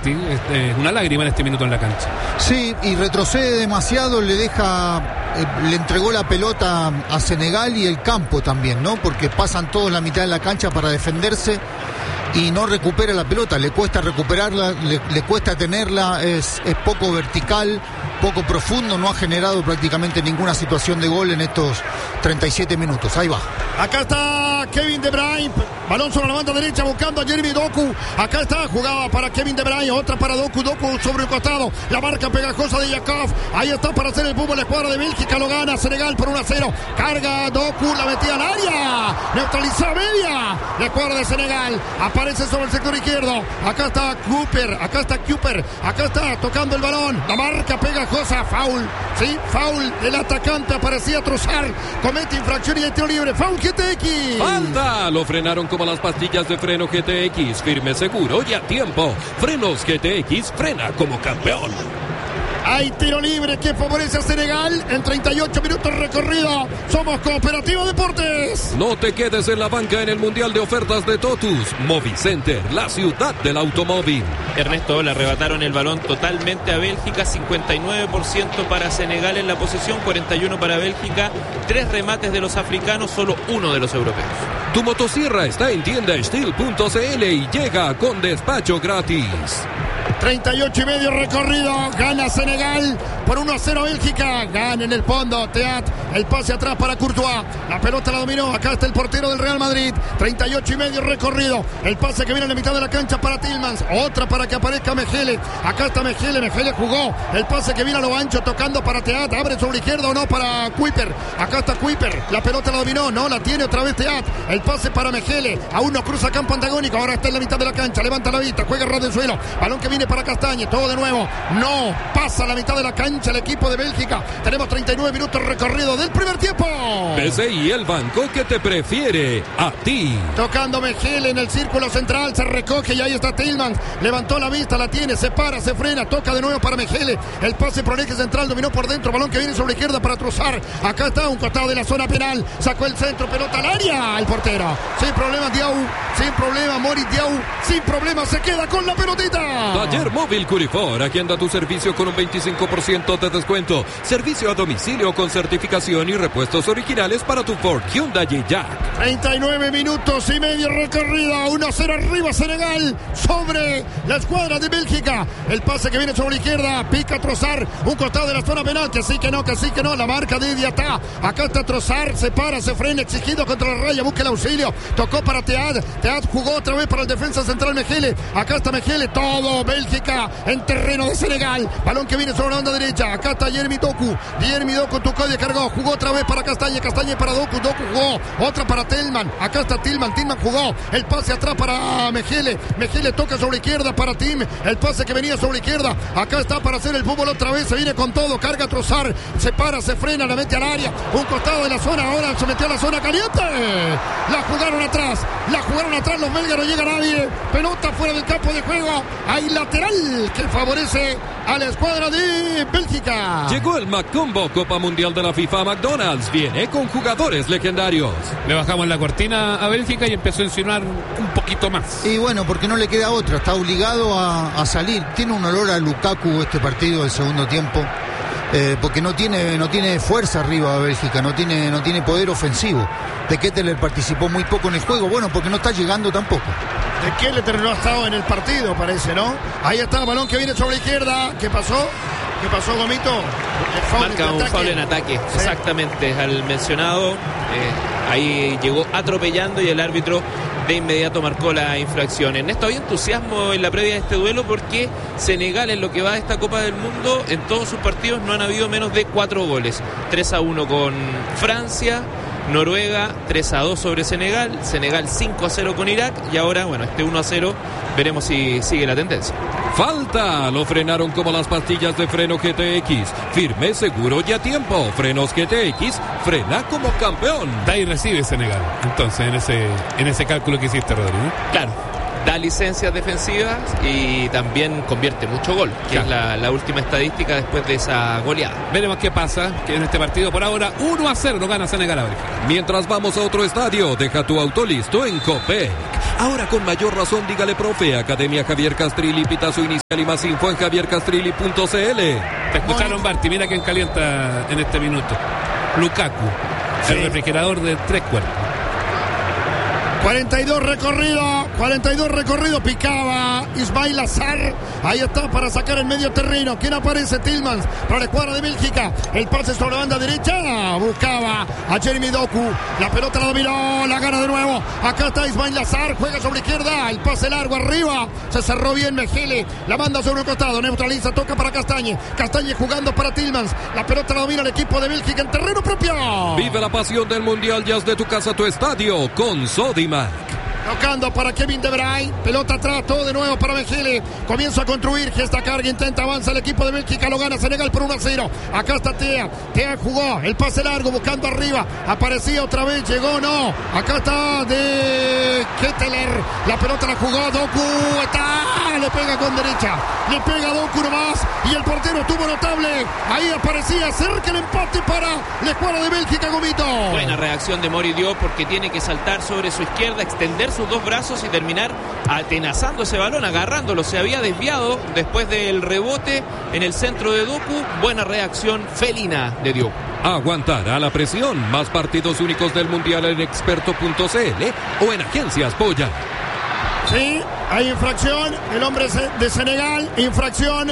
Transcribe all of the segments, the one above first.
McCarthy, una lágrima en este minuto en la cancha. Sí, y retrocede demasiado, le entregó la pelota a Senegal y el campo también, ¿no? Porque pasan todos la mitad de la cancha para defenderse y no recupera la pelota, le cuesta recuperarla, le cuesta tenerla, es poco vertical, poco profundo, no ha generado prácticamente ninguna situación de gol en estos 37 minutos. Ahí va. Acá está Kevin De Bruyne, balón sobre la banda derecha buscando a Jeremy Doku. Acá está, jugada para Kevin De Bruyne, otra para Doku sobre el costado, la marca pegajosa de Yakov. Ahí está para hacer el fútbol, la escuadra de Bélgica lo gana Senegal por 1-0. Carga Doku, la metía al área, neutralizó media, la escuadra de Senegal aparece sobre el sector izquierdo. Acá está Cooper, acá está tocando el balón, la marca pegajosa, foul, sí, foul del atacante, aparecía Trossard, comete infracción y el tiro libre, foul GTX. ¡Falta! Lo frenaron como las pastillas de freno GTX, firme, seguro y a tiempo. Frenos GTX, frena como campeón. Hay tiro libre que favorece a Senegal en 38 minutos recorrido. Somos Cooperativa Deportes. No te quedes en la banca en el Mundial de Ofertas de Totus. Movicenter, la ciudad del automóvil. Ernesto, le arrebataron el balón totalmente a Bélgica, 59% para Senegal en la posesión, 41% para Bélgica, 3 remates de los africanos, solo 1 de los europeos. Tu motosierra está en tiendasteel.cl y llega con despacho gratis. 38,5 recorrido, gana Senegal por 1-0 Bélgica, gana en el fondo Teat, el pase atrás para Courtois, la pelota la dominó, acá está el portero del Real Madrid, 38,5 recorrido, el pase que viene en la mitad de la cancha para Tillmans, otra para que aparezca Mejele, acá está Mejele jugó, el pase que viene a lo ancho tocando para Teat, abre sobre la izquierda o no para Kuiper, acá está Kuiper, la pelota la dominó, no la tiene otra vez Teat, el pase para Mejele, aún no cruza campo antagónico, ahora está en la mitad de la cancha, levanta la vista, juega ras del suelo, balón que viene para Castañe, todo de nuevo, no pasa la mitad de la cancha el equipo de Bélgica, tenemos 39 minutos recorrido del primer tiempo. BCI, el banco que te prefiere a ti. Tocando Mejele en el círculo central, se recoge y ahí está Tillmans, levantó la vista, la tiene, se para, se frena, toca de nuevo para Mejele, el pase por el eje central, dominó por dentro, balón que viene sobre la izquierda para Trossard, acá está un costado de la zona penal, sacó el centro, pelota al área, el portero, sin problema Diaw, sin problema Moritz Diaw, sin problema se queda con la pelotita. Taller Móvil Curifor, agenda tu servicio con un 25% de descuento. Servicio a domicilio con certificación y repuestos originales para tu Ford, Hyundai y Jack. 39 minutos y medio recorrido, 1-0 arriba Senegal sobre la escuadra de Bélgica. El pase que viene sobre la izquierda, pica Trossard, un costado de la zona penal, que sí que no, la marca de Diatá. Acá está Trossard, se para, se frena, exigido contra la raya, busca el auxilio, tocó para Teat jugó otra vez para el defensa central Mejele, acá está Mejele, todo Bélgica en terreno de Senegal, balón que viene sobre la banda derecha, acá está Jeremy Doku tocó y cargó, jugó otra vez para Castañe para Doku jugó, otra para Tillmans, acá está Tillmans jugó, el pase atrás para Mejele toca sobre la izquierda para Tim, el pase que venía sobre la izquierda, acá está para hacer el fútbol otra vez, se viene con todo, carga Trossard, se para, se frena, la mete al área, un costado de la zona, ahora se metió a la zona caliente, la jugaron atrás, los belgas, no llega nadie, pelota fuera del campo de juego, hay lateral que favorece a la escuadra de Bélgica. Llegó el McCombo Copa Mundial de la FIFA. McDonald's viene con jugadores legendarios. Le bajamos la cortina a Bélgica y empezó a insinuar un poquito más. Y bueno, porque no le queda otra, está obligado a salir. Tiene un olor a Lukaku este partido del segundo tiempo. Porque no tiene fuerza arriba Bélgica, no tiene poder ofensivo. De Ketteler participó muy poco en el juego, bueno, porque no está llegando tampoco. De Ketteler no ha estado en el partido, parece, ¿no? Ahí está el balón que viene sobre la izquierda. ¿Qué pasó, Gomito? Marca un foul en ataque, sí. Exactamente, al mencionado. Ahí llegó atropellando y el árbitro de inmediato marcó la infracción. Ernesto, había entusiasmo en la previa de este duelo porque Senegal, en lo que va de esta Copa del Mundo, en todos sus partidos no han habido menos de 4 goles. 3-1 con Francia, Noruega 3-2 sobre Senegal 5-0 con Irak y ahora, bueno, este 1-0, veremos si sigue la tendencia. Falta, lo frenaron como las pastillas de freno GTX, firme, seguro y a tiempo. Frenos GTX, frena como campeón. Da y recibe Senegal, entonces en ese cálculo que hiciste, Rodrigo. Claro, da licencias defensivas y también convierte mucho gol, que claro, es la última estadística después de esa goleada. Veremos qué pasa, que en este partido por ahora 1-0 lo gana Senegal a Bélgica. Mientras vamos a otro estadio, deja tu auto listo en Copec. Ahora con mayor razón dígale profe. Academia Javier Castrilli, pitazo inicial y más info en javiercastrilli.cl. Te escucharon, Barty. Mira quién calienta en este minuto. Lukaku, el refrigerador de 3/4. 42 recorrido, picaba Ismail Azar, ahí está para sacar el medio terreno. ¿Quién aparece? Tillmans para la escuadra de Bélgica, el pase sobre la banda derecha, buscaba a Jeremy Doku, la pelota la dominó, la gana de nuevo, acá está Ismail Azar, juega sobre izquierda, el pase largo arriba, se cerró bien Mejele, la manda sobre un costado, neutraliza, toca para Castañe jugando para Tillmans, la pelota la domina el equipo de Bélgica en terreno propio. Vive la pasión del Mundial, ya es de tu casa a tu estadio con Sodimac. Tocando para Kevin De Bruyne, pelota atrás, todo de nuevo para Mejele, comienza a construir, gesta carga, intenta, avanza el equipo de Bélgica, lo gana Senegal por 1-0, acá está Tea jugó, el pase largo, buscando arriba, aparecía otra vez, llegó, no, acá está de Ketteler, la pelota la jugó, Doku, le pega con derecha, le pega Doku nomás, y el portero estuvo notable, ahí aparecía, cerca el empate para la escuadra de Bélgica, Gomito. Buena reacción de Mori Diop, porque tiene que saltar sobre su izquierda, extender sus dos brazos y terminar atenazando ese balón, agarrándolo. Se había desviado después del rebote en el centro de Doku. Buena reacción felina de Diop. Aguantar a la presión. Más partidos únicos del Mundial en experto.cl o en Agencias Polla. Sí, hay infracción, el hombre de Senegal, infracción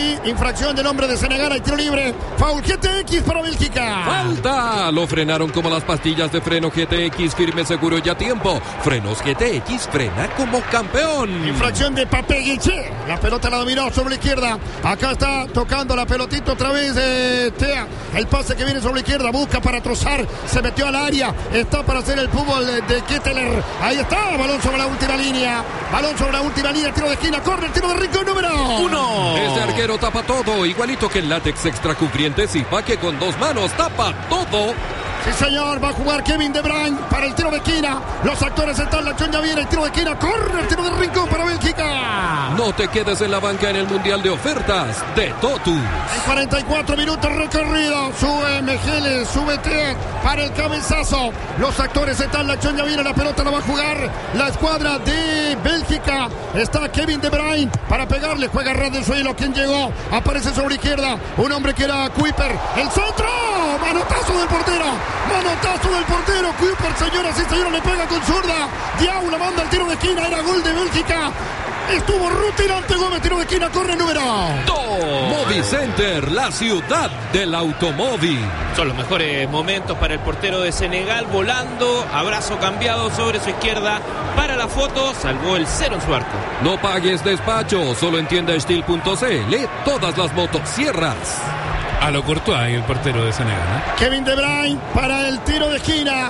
del hombre de Senegal, hay tiro libre, foul GTX para Bélgica. ¡Falta! Lo frenaron como las pastillas de freno GTX, firme, seguro y a tiempo. Frenos GTX, frena como campeón. Infracción de Papé Guiché, la pelota la dominó sobre la izquierda, acá está tocando la pelotita otra vez Tea, el pase que viene sobre la izquierda, busca para trozar, se metió al área, está para hacer el fútbol de Ketteler, ahí está, balón sobre la última línea, tiro de esquina, corre el tiro de Rincón número 1. Este arquero tapa todo, igualito que el látex extra cubriente Zipa, que con 2 manos tapa todo. Sí, señor, va a jugar Kevin De Bruyne para el tiro de esquina. Los actores están, la acción ya viene, el tiro de esquina, corre el tiro de Rincón para Bélgica. No te quedes en la banca en el Mundial de Ofertas de Totus. En 44 minutos recorrido, sube Mejele, sube Tea para el cabezazo. Los actores están, la acción ya viene, la pelota la va a jugar la escuadra de Bélgica. Está Kevin De Bruyne para pegarle, juega ras del suelo. ¿Quién llegó? Aparece sobre la izquierda, un hombre que era Kuiper. El centro, manotazo del portero, Kuiper, señoras y señores, le pega con zurda. Diau la manda al tiro de esquina, era gol de Bélgica. Estuvo rutilante Gómez, tiro de esquina, corre número 2. Movicenter, la ciudad del automóvil. Son los mejores momentos para el portero de Senegal, volando, abrazo cambiado sobre su izquierda, para la foto, salvó el 0 en su arco. No pagues despacho, solo en tiendastil.cl, todas las motosierras. A lo Courtois, el portero de Senegal, Kevin De Bruyne para el tiro de esquina.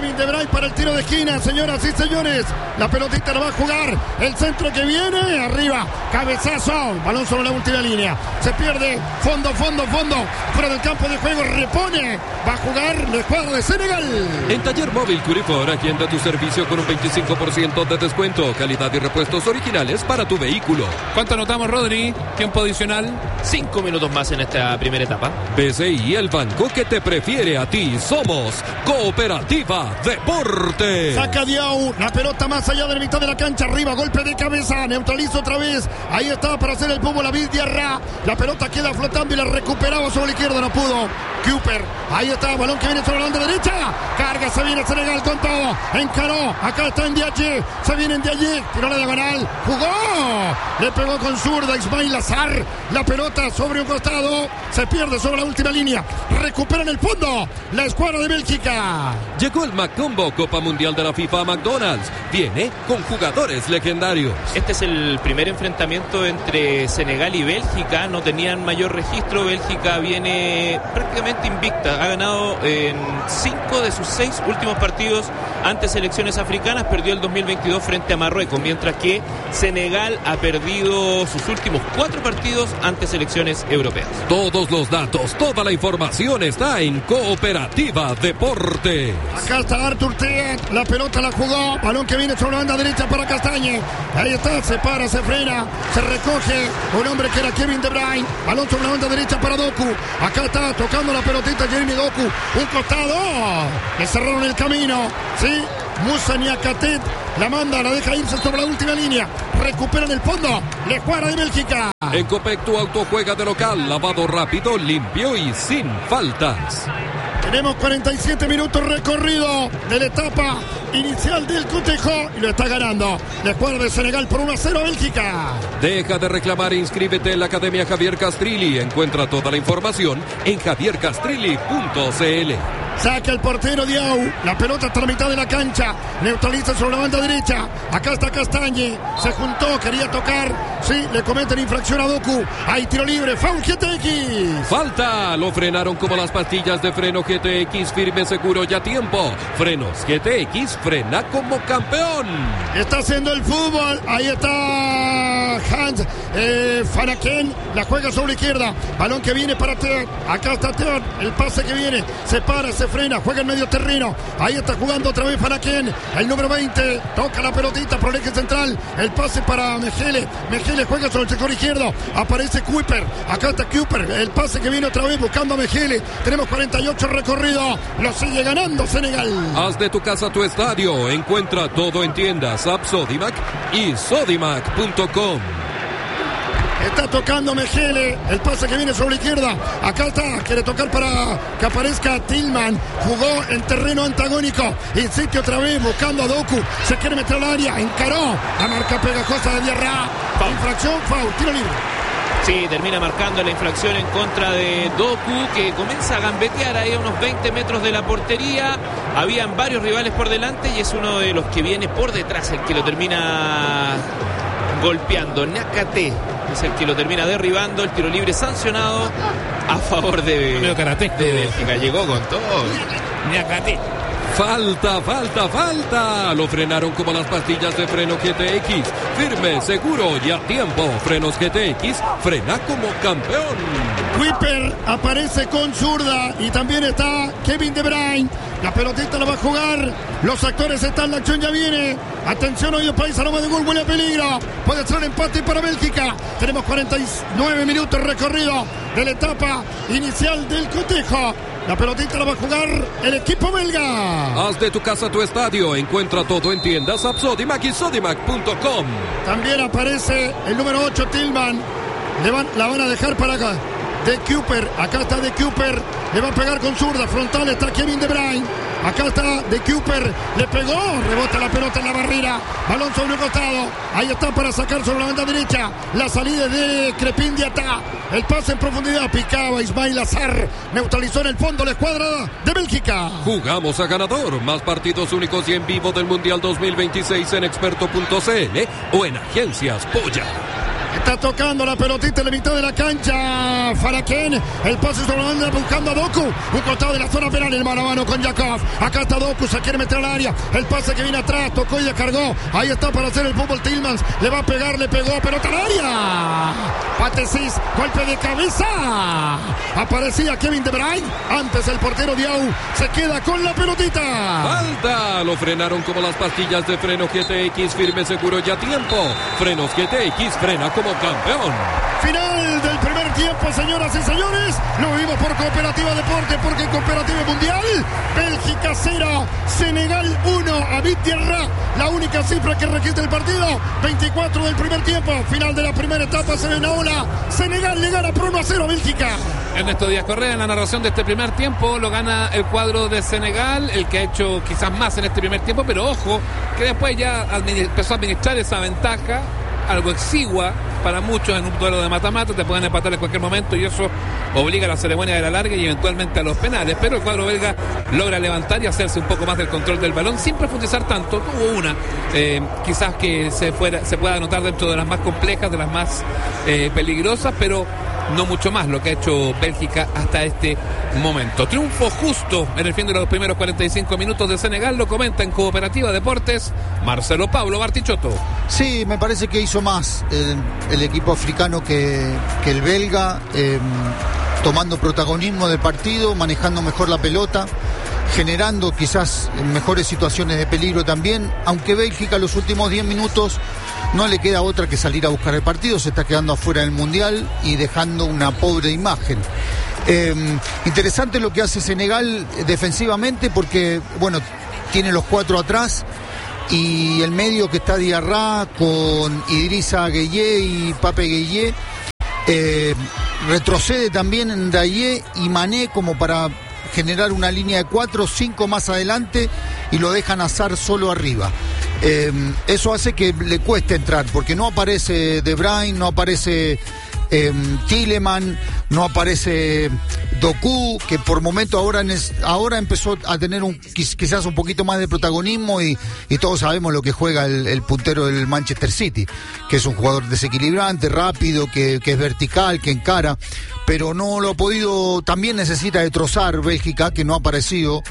Señoras y señores. La pelotita la va a jugar. El centro que viene, arriba. Cabezazo. Balón sobre la última línea. Se pierde. Fondo. Fuera del campo de juego. Repone. Va a jugar la escuadra de Senegal. En Taller Móvil Curifor, agenda tu servicio con un 25% de descuento. Calidad y repuestos originales para tu vehículo. ¿Cuánto anotamos, Rodri? Tiempo adicional. 5 minutos más en esta primera etapa. PCI, el banco que te prefiere a ti. Somos Cooperativa Deporte. Saca Diau, la pelota más allá de la mitad de la cancha, arriba, golpe de cabeza, neutraliza otra vez, ahí está para hacer el fútbol David Diarra, la pelota queda flotando y la recuperaba sobre la izquierda, no pudo, Cooper, ahí está, balón que viene sobre la banda derecha, carga, se viene Senegal con todo, encaró, acá está en Diaye, se viene en Diaye, tiró la diagonal, jugó, le pegó con zurda Ismail Azar, la pelota sobre un costado, se pierde sobre la última línea, recupera en el fondo, la escuadra de Bélgica. Llegó el McCombo, Copa Mundial de la FIFA a McDonald's. Viene con jugadores legendarios. Este es el primer enfrentamiento entre Senegal y Bélgica. No tenían mayor registro. Bélgica viene prácticamente invicta. Ha ganado en 5 de sus 6 últimos partidos ante selecciones africanas. Perdió el 2022 frente a Marruecos, mientras que Senegal ha perdido sus últimos 4 partidos ante selecciones europeas. Todos los datos, toda la información está en Cooperativa Deporte. Acá está Artur Tea, la pelota la jugó, balón que viene sobre la banda derecha para Castañe, ahí está, se para, se frena, se recoge, un hombre que era Kevin De Bruyne, balón sobre la banda derecha para Doku, acá está tocando la pelotita Jeremy Doku, un costado, le cerraron el camino, sí, Moussa Niakhaté la manda, la deja irse sobre la última línea. Recuperan el fondo. La escuadra de Bélgica. En Copec tu auto juega de local, lavado rápido, limpio y sin faltas. Tenemos 47 minutos recorrido de la etapa inicial del cotejo y lo está ganando la escuadra de Senegal por 1-0 a Bélgica. Deja de reclamar e inscríbete en la Academia Javier Castrilli. Encuentra toda la información en javiercastrilli.cl. Saca el portero Diaw. La pelota hasta la mitad de la cancha. Neutraliza sobre la banda derecha. Acá está Castañe. Se juntó, quería tocar. Sí, le cometen infracción a Doku. Hay tiro libre. Foul GTX. Falta. Lo frenaron como las pastillas de freno GTX. Firme, seguro y a tiempo. Frenos GTX. Frena como campeón. Está haciendo el fútbol. Ahí está Hans Fanaken. La juega sobre la izquierda. Balón que viene para Teot. Acá está Teot. El pase que viene. Se para, se frena, juega en medio terreno. Ahí está jugando otra vez Fanaken, el número 20, toca la pelotita por el eje central, el pase para Mejele. Mejele juega sobre el sector izquierdo, aparece Kuiper, acá está Kuiper, el pase que viene otra vez buscando a Mejele. Tenemos 48 recorrido, lo sigue ganando Senegal. Haz de tu casa tu estadio, encuentra todo en tiendas, app Sodimac y sodimac.com. Está tocando Mejele, el pase que viene sobre la izquierda. Acá está, quiere tocar para que aparezca Tillman. Jugó en terreno antagónico. Insiste otra vez buscando a Doku. Se quiere meter al área, encaró. La marca pegajosa de Diarra. Infracción, foul, tiro libre. Sí, termina marcando la infracción en contra de Doku, que comienza a gambetear ahí a unos 20 metros de la portería. Habían varios rivales por delante y es uno de los que viene por detrás el que lo termina golpeando. Niakhaté es el que lo termina derribando. El tiro libre sancionado a favor de Bélgica. Llegó con todo. Niakhaté. Falta. Lo frenaron como las pastillas de freno GTX. Firme, seguro y a tiempo. Frenos GTX, frena como campeón. Kuiper aparece con zurda y también está Kevin De Bruyne. La pelotita la va a jugar. Los actores están, la acción ya viene. Atención, hoy el país a de gol, huele a peligro. Puede ser un empate para Bélgica. Tenemos 49 minutos recorrido de la etapa inicial del cotejo. La pelotita la va a jugar el equipo belga. Haz de tu casa tu estadio. Encuentra todo en tiendas, app Sodimac y sodimac.com. También aparece el número 8, Tillman. La van a dejar para acá. De Kuiper, acá está De Kuiper, le va a pegar con zurda, frontal está Kevin De Bruyne, acá está De Kuiper, le pegó, rebota la pelota en la barrera, balón sobre el costado, ahí está para sacar sobre la banda derecha, la salida de Crepin Diatta, el pase en profundidad, picaba Ismail Azar, neutralizó en el fondo la escuadra de Bélgica. Jugamos a ganador, más partidos únicos y en vivo del Mundial 2026 en experto.cl o en Agencias Polla. Está tocando la pelotita en la mitad de la cancha. Fanaken, el pase sobre la banda buscando a Doku. Un costado de la zona penal, el mano a mano con Jakov. Acá está Doku, se quiere meter al área. El pase que viene atrás, tocó y descargó. Ahí está para hacer el fútbol Tillmans. Le va a pegar, le pegó, pelota al área. Patesis, golpe de cabeza. Aparecía Kevin De Bruyne. Antes el portero Diaw se queda con la pelotita. Falta, lo frenaron como las pastillas de freno GTX, firme, seguro y a tiempo. Frenos GTX, frena como campeón. Final del primer tiempo, señoras y señores. Lo vimos por Cooperativa Deporte, porque Cooperativa Mundial. Bélgica 0, Senegal 1. Abid Diarra, la única cifra que registra el partido. 24 del primer tiempo. Final de la primera etapa, se ve una ola. Senegal le gana por 1-0 a Bélgica. Ernesto Díaz Correa en la narración de este primer tiempo. Lo gana el cuadro de Senegal, el que ha hecho quizás más en este primer tiempo, pero ojo, que después ya empezó a administrar esa ventaja, algo exigua para muchos en un duelo de mata-mata. Te pueden empatar en cualquier momento y eso obliga a la ceremonia de la larga y eventualmente a los penales, pero el cuadro belga logra levantar y hacerse un poco más del control del balón sin profundizar tanto. Tuvo una quizás que se pueda anotar dentro de las más complejas, de las más peligrosas, pero no mucho más lo que ha hecho Bélgica hasta este momento. Triunfo justo en el fin de los primeros 45 minutos de Senegal. Lo comenta en Cooperativa Deportes Marcelo Pablo Bartichotto. Sí, me parece que hizo más el equipo africano que el belga, tomando protagonismo del partido, manejando mejor la pelota, generando quizás mejores situaciones de peligro también, aunque Bélgica los últimos 10 minutos no le queda otra que salir a buscar el partido, se está quedando afuera del Mundial y dejando una pobre imagen. Interesante lo que hace Senegal defensivamente porque, bueno, tiene los 4 atrás, y el medio que está Diarra con Idrissa Gueye y Pape Gueye. Retrocede también en Daye y Mané como para generar una línea de 4, 5 más adelante, y lo dejan Hazard solo arriba. Eso hace que le cueste entrar, porque no aparece De Bruyne, no aparece Tielemans, no aparece Doku, que por momento ahora empezó a tener quizás un poquito más de protagonismo, y todos sabemos lo que juega el puntero del Manchester City, que es un jugador desequilibrante, rápido, que es vertical, que encara, pero no lo ha podido. También necesita de Trossard Bélgica, que no ha aparecido,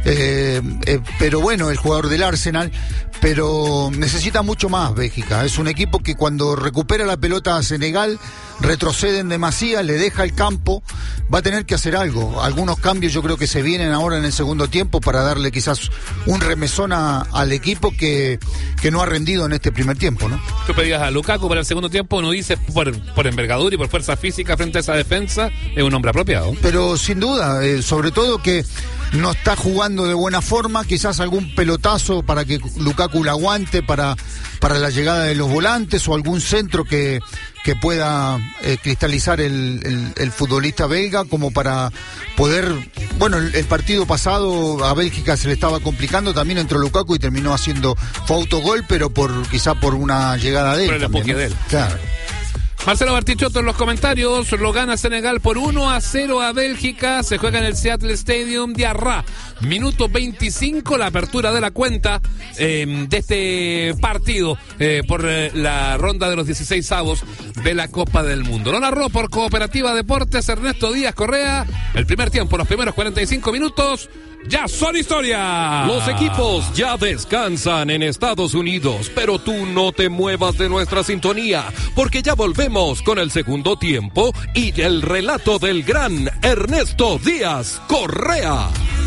pero bueno, el jugador del Arsenal, pero necesita mucho más Bélgica. Es un equipo que cuando recupera la pelota a Senegal retrocede en demasía, le deja el campo, va a tener que hacer algo. Algunos cambios yo creo que se vienen ahora en el segundo tiempo para darle quizás un remesón al equipo que no ha rendido en este primer tiempo, ¿no? Tú pedías a Lukaku para el segundo tiempo, uno dice por envergadura y por fuerza física frente a esa defensa, es un hombre apropiado. Pero sin duda, sobre todo que no está jugando de buena forma, quizás algún pelotazo para que Lukaku la aguante para la llegada de los volantes, o algún centro que pueda cristalizar el futbolista belga, como para poder. Bueno, el partido pasado a Bélgica se le estaba complicando, también entró Lukaku y terminó haciendo, fue autogol, pero quizá por una llegada de él. Por el también, ¿no? de él. Claro. Marcelo Bartichotto en los comentarios. Lo gana Senegal por 1-0 a Bélgica. Se juega en el Seattle Stadium. Diarra, minuto 25, la apertura de la cuenta de este partido por la ronda de los 16avos de la Copa del Mundo. Lo narró por Cooperativa Deportes Ernesto Díaz Correa. El primer tiempo, los primeros 45 minutos ya son historia. Los equipos ya descansan en Estados Unidos, pero tú no te muevas de nuestra sintonía, porque ya volvemos con el segundo tiempo y el relato del gran Ernesto Díaz Correa.